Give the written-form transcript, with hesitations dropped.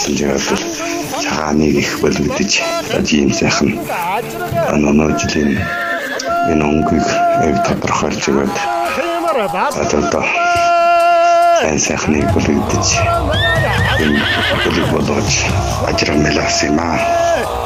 болсон жигээр цагааныг их бөлгөдөж ийм сайхан өнөө жилийн энэ өнгөийг тодорхойлж өгöd одоо сайхныг бөлгөдөж энэ болгож ажрам мэлсэн юм аа.